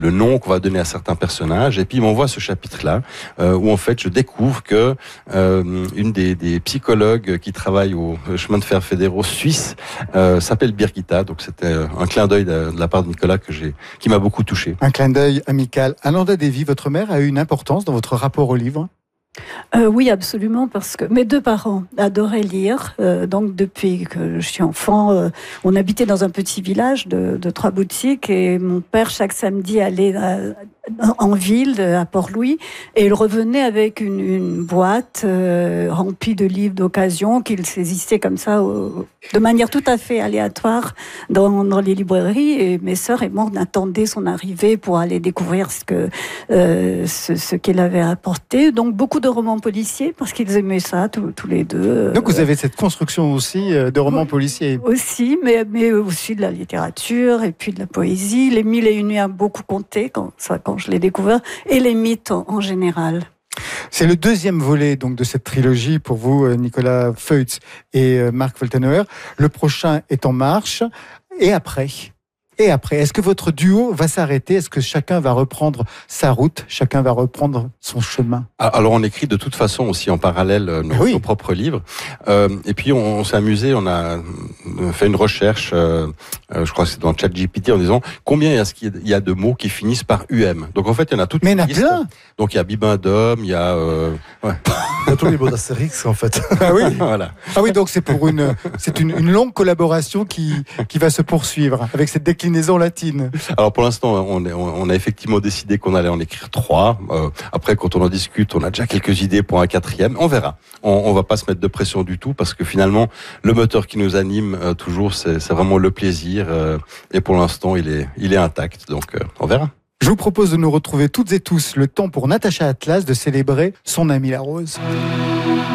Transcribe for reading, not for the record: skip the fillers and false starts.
le nom qu'on va donner à certains personnages. Et puis il m'envoie ce chapitre-là où en fait je découvre que une des psychologues qui travaille au chemin de fer fédéraux suisse s'appelle Birgitta. Donc c'était un clin d'œil de la part de Nicolas qui m'a beaucoup touché. Un clin d'œil amical. Ananda Devi, votre mère a eu une importance dans votre rapport au livre ? Oui, absolument, parce que mes deux parents adoraient lire. Donc, depuis que je suis enfant, on habitait dans un petit village de 3 boutiques et mon père, chaque samedi, allait en ville, à Port-Louis, et il revenait avec une boîte remplie de livres d'occasion qu'il saisissait comme ça, de manière tout à fait aléatoire dans les librairies. Et mes sœurs et moi, on attendait son arrivée pour aller découvrir ce qu'il avait apporté. Donc, beaucoup de romans policiers, parce qu'ils aimaient ça, tous les deux. Donc vous avez cette construction aussi de romans policiers. Aussi, mais aussi de la littérature, et puis de la poésie. Les 1001 nuits a beaucoup compté quand je l'ai découvert, et les mythes en général. C'est le deuxième volet donc de cette trilogie pour vous, Nicolas Feutz et Marc Woltenauer. Le prochain est en marche. Et après, est-ce que votre duo va s'arrêter ? Est-ce que chacun va reprendre sa route ? Chacun va reprendre son chemin ? Alors on écrit de toute façon aussi en parallèle nos propres livres. Et puis on s'est amusé, on a fait une recherche, je crois que c'est dans ChatGPT, en disant combien est-ce qu'il y a de mots qui finissent par UM. Donc en fait il y en a toute une liste. Plein. Donc il y a Bibendum, il y a... Il y a tous les mots d'Astérix en fait. Ah oui, voilà. Ah oui, donc c'est une longue collaboration qui va se poursuivre avec cette déclinaison latine. Alors pour l'instant, on a effectivement décidé qu'on allait en écrire 3. Après, quand on en discute, on a déjà quelques idées pour un 4e. On verra. On va pas se mettre de pression du tout parce que finalement, le moteur qui nous anime toujours, c'est vraiment le plaisir. Et pour l'instant, il est intact. Donc on verra. Je vous propose de nous retrouver toutes et tous le temps pour Natacha Atlas de célébrer son amie la rose.